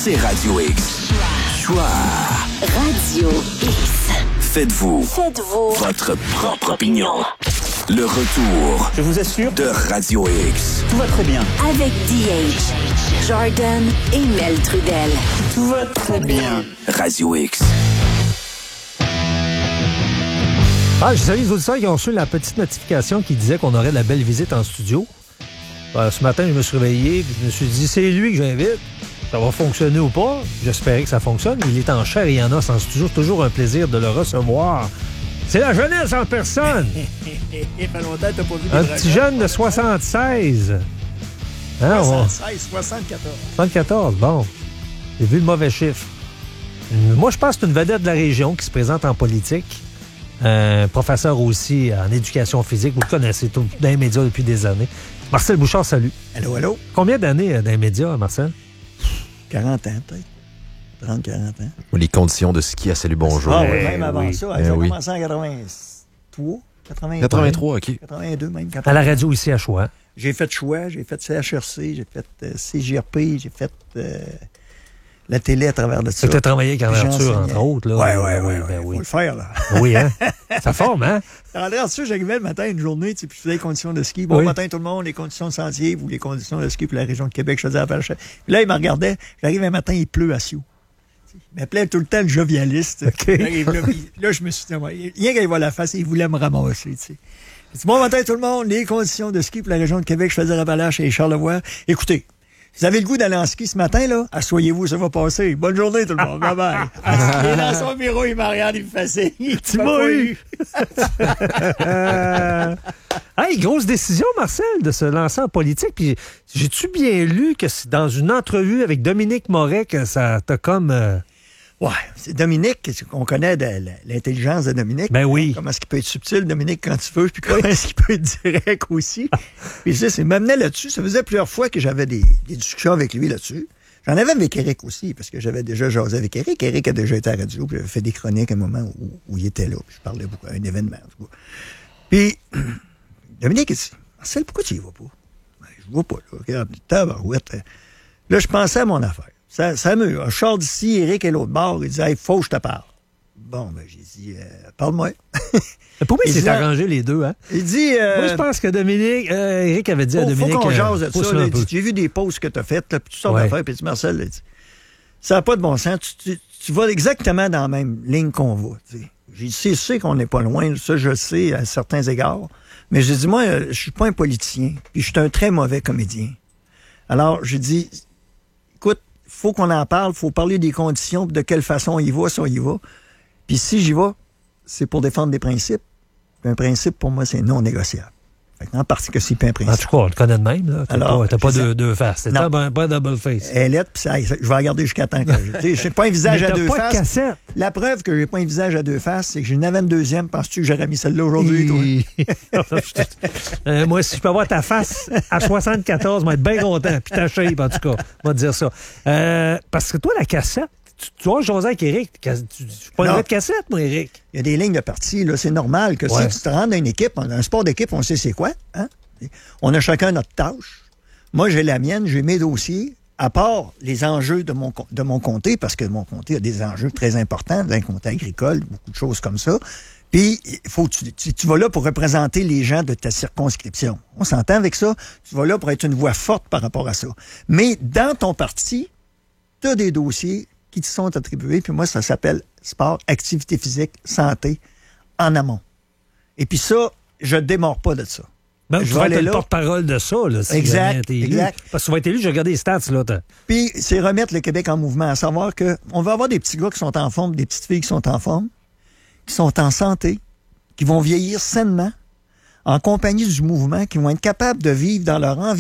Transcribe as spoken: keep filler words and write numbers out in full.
c'est Radio X. Choix. Radio X. Faites-vous. Faites-vous. Votre propre opinion. Le retour. Je vous assure. De Radio X. Tout va très bien. Avec D H, Jordan et Mel Trudel. Tout va très bien. Radio X. Ah, je salue les auditeurs qui ont reçu la petite notification qui disait qu'on aurait de la belle visite en studio. Euh, ce matin, je me suis réveillé et je me suis dit, c'est lui que j'invite. Ça va fonctionner ou pas? J'espérais que ça fonctionne. Il est en chair et en os en studio. C'est toujours un plaisir de le recevoir. C'est la jeunesse en personne. Il fait longtemps que t'as pas vu Un des petit dragons. jeune de soixante-seize. Hein, on- soixante-seize, soixante-quatorze. soixante-quatorze, bon. J'ai vu le mauvais chiffre. Euh, Moi, je pense que c'est une vedette de la région qui se présente en politique. Un professeur aussi en éducation physique. Vous le connaissez tout, dans les médias depuis des années. Marcel Bouchard, salut. Allô, allô? Combien d'années euh, dans les médias, Marcel? quarante ans, peut-être. trente, quarante ans. Les conditions de ski à Salut Bonjour. Ah oui, Eh même avant oui. ça. Eh Ça a oui. commencé en quatre-vingt-trois, quatre-vingt-trois. quatre-vingt-trois, OK. quatre-vingt-deux, même. À la radio ici à Choix. J'ai fait choix, j'ai fait C H R C, j'ai fait euh, C J R P, j'ai fait euh, la télé à travers de ça. Tu as travaillé avec André Puis Arthur, j'enseignais. entre autres. Là. Ouais, ouais, ouais. Ben ouais. oui. Faut le faire, là. Oui, hein? Ça forme, hein? André Arthur, j'arrivais le matin, une journée, tu sais, puis je faisais les conditions de ski. Bon Oui. matin, tout le monde, les conditions de sentier ou les conditions de ski pour la région de Québec, je faisais la pêche. Puis là, il me regardait. J'arrive un matin, il pleut à Sioux. Il m'appelait tout le temps le jovialiste. OK. J'arrive là, puis là, je me suis dit, ouais, rien qu'il voit la face, il voulait me ramasser, tu sais. Il dit, bon matin, tout le monde, les conditions de ski pour la région de Québec, je faisais Appalaches et Charlevoix. Écoutez, vous avez le goût d'aller en ski ce matin, là? Asseyez-vous, ça va passer. Bonne journée, tout le monde. Bye bye. Il est dans son bureau, il me regarde, il me fait signe. Tu m'as eu. Euh, Hey, grosse décision, Marcel, de se lancer en politique. Puis j'ai-tu bien lu que c'est dans une entrevue avec Dominique Moret que ça t'a comme... euh, Ouais, c'est Dominique, on connaît de l'intelligence de Dominique. Ben oui. Comment est-ce qu'il peut être subtil, Dominique, quand tu veux, puis comment est-ce qu'il peut être direct aussi. Puis ça, c'est m'amener là-dessus. Ça faisait plusieurs fois que j'avais des, des discussions avec lui là-dessus. J'en avais avec Éric aussi, parce que j'avais déjà jasé avec Éric. Éric a déjà été à la radio, puis j'avais fait des chroniques à un moment où, où il était là. Puis je parlais beaucoup à un événement. En tout cas. Puis Dominique, il dit, Marcel, pourquoi tu y vas pas? Ben, je vois pas, là. Regarde, tabarouette. Là, je pensais à mon affaire. Ça, ça me... Je sors d'ici, Éric est l'autre bord, il dit, hey, faut que je te parle. Bon, ben, j'ai dit, euh, parle-moi. Pourquoi il Il s'est dit, arrangé les deux, hein? Il dit, euh, Moi, je pense que Dominique... Euh, Éric avait dit à faut, Dominique... faut qu'on euh, jase de ça. pousse-le Là, un il dit, peu. j'ai vu des posts que tu as faites, là, puis toutes sortes Ouais. d'affaires, puis il dit, Marcel, là, il dit, ça n'a pas de bon sens. Tu, tu, tu vas exactement dans la même ligne qu'on va. Tu sais. J'ai dit, c'est sûr qu'on n'est pas loin, ça, je le sais, à certains égards. Mais j'ai dit, moi, euh, je suis pas un politicien, puis je suis un très mauvais comédien. Alors, j'ai dit, écoute, faut qu'on en parle, faut parler des conditions, puis de quelle façon on y va, si on y va. Puis si j'y vais, c'est pour défendre des principes. Puis un principe, pour moi, c'est non négociable. Fait que en partie que c'est pas un En principe. tout cas, on le connaît de même, là. T'as Alors, pas, t'as pas c'est deux, ça. deux faces. C'est Non. pas, pas double face. Elle est lettre, puis ça, je vais regarder jusqu'à temps que je... Tu sais, j'ai pas un visage Mais à t'as deux pas de faces. cassette. La preuve que j'ai pas un visage à deux faces, c'est que j'en avais une deuxième. Penses-tu que j'aurais mis celle-là aujourd'hui, toi? Euh, moi, si je peux avoir ta face à soixante-quatorze, je vais être bien content. Puis ta shape, en tout cas. On va te dire ça. Euh, parce que toi, la cassette, tu, tu vois, José avec Éric, tu, tu, je suis pas Non. une vraie cassette, moi, Éric. Il y a des lignes de partie, là. C'est normal que Ouais. si tu te rends dans une équipe, dans un sport d'équipe, on sait c'est quoi, hein? On a chacun notre tâche. Moi, j'ai la mienne, j'ai mes dossiers, à part les enjeux de mon, de mon comté, parce que mon comté a des enjeux très importants, d'un comté agricole, beaucoup de choses comme ça. Puis, il faut que tu, tu, tu vas là pour représenter les gens de ta circonscription. On s'entend avec ça. Tu vas là pour être une voix forte par rapport à ça. Mais dans ton parti, tu as des dossiers qui te sont attribués, puis moi, ça s'appelle sport, activité physique, santé, en amont. Et puis ça, je ne démords pas de ça. Ben, Je tu vais vas aller être le là. porte-parole de ça, là, si Exact, jamais t'es élu. exact. Parce que tu vas être élu, j'ai regardé les stats, là. t'as- Puis, c'est remettre le Québec en mouvement, à savoir que on va avoir des petits gars qui sont en forme, des petites filles qui sont en forme, qui sont en santé, qui vont vieillir sainement, en compagnie du mouvement, qui vont être capables de vivre dans leur environnement